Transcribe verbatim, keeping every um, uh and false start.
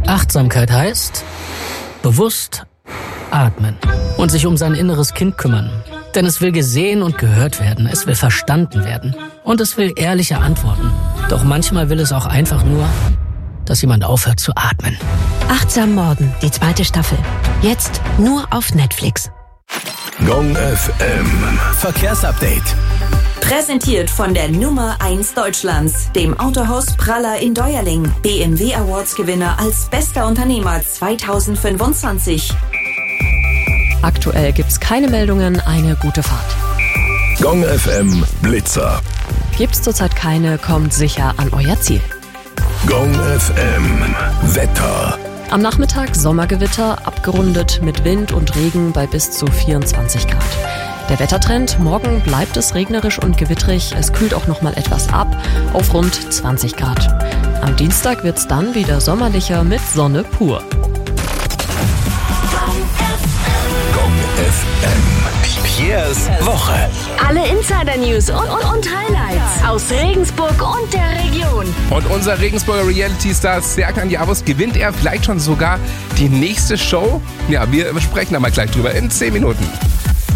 Achtsamkeit heißt bewusst atmen und sich um sein inneres Kind kümmern. Denn es will gesehen und gehört werden, es will verstanden werden und es will ehrliche Antworten. Doch manchmal will es auch einfach nur, dass jemand aufhört zu atmen. Achtsam Morden, die zweite Staffel. Jetzt nur auf Netflix. Gong F M Verkehrsupdate. Präsentiert von der Nummer eins Deutschlands, dem Autohaus Praller in Deuerling. B M W Awards Gewinner als bester Unternehmer zweitausendfünfundzwanzig. Aktuell gibt's keine Meldungen, eine gute Fahrt. Gong F M Blitzer. Gibt's zurzeit keine, kommt sicher an euer Ziel. Gong F M Wetter. Am Nachmittag Sommergewitter, abgerundet mit Wind und Regen bei bis zu vierundzwanzig Grad. Der Wettertrend, morgen bleibt es regnerisch und gewittrig, es kühlt auch noch mal etwas ab auf rund zwanzig Grad. Am Dienstag wird's dann wieder sommerlicher mit Sonne pur. Gong F M Piers Woche. Alle Insider-News und, und, und Highlights aus Regensburg und der Region. Und unser Regensburger Reality-Star Serkan Yavuz, gewinnt er vielleicht schon sogar die nächste Show? Ja, wir sprechen da mal gleich drüber in zehn Minuten.